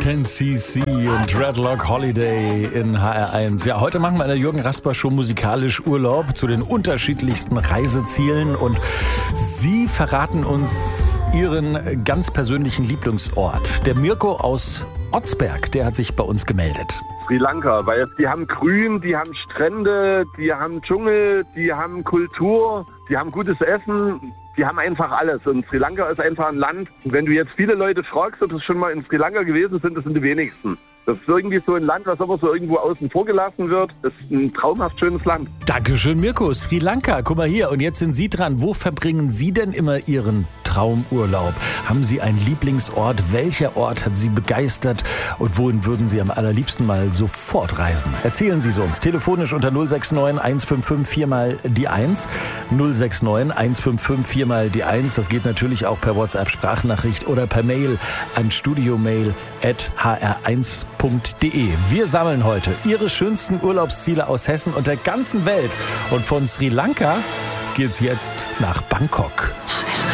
Martin CC und Dreadlock Holiday in HR1. Ja, heute machen wir in der Jürgen Rasper Show musikalisch Urlaub zu den unterschiedlichsten Reisezielen und Sie verraten uns Ihren ganz persönlichen Lieblingsort. Der Mirko aus Otzberg, der hat sich bei uns gemeldet. Sri Lanka, weil die haben Grün, die haben Strände, die haben Dschungel, die haben Kultur, die haben gutes Essen, die haben einfach alles. Und Sri Lanka ist einfach ein Land, wenn du jetzt viele Leute fragst, ob sie schon mal in Sri Lanka gewesen sind, das sind die wenigsten. Das ist irgendwie so ein Land, was aber so irgendwo außen vor gelassen wird. Das ist ein traumhaft schönes Land. Dankeschön, Mirko. Sri Lanka, guck mal hier. Und jetzt sind Sie dran. Wo verbringen Sie denn immer Ihren Traumurlaub? Haben Sie einen Lieblingsort? Welcher Ort hat Sie begeistert? Und wohin würden Sie am allerliebsten mal sofort reisen? Erzählen Sie es uns. Telefonisch unter 069 155 4 mal die 1. 069 155 4 mal die 1. Das geht natürlich auch per WhatsApp-Sprachnachricht oder per Mail an studiomail@hr1.de. Wir sammeln heute Ihre schönsten Urlaubsziele aus Hessen und der ganzen Welt. Und von Sri Lanka geht's jetzt nach Bangkok.